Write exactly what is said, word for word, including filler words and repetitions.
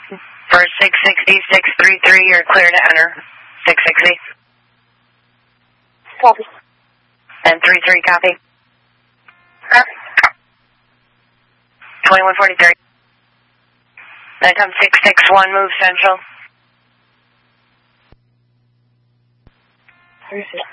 For six sixty, six thirty-three, you're clear to enter. six sixty. Copy. And three three, copy. Copy. twenty-one forty-three. Then comes six six one, move central. three six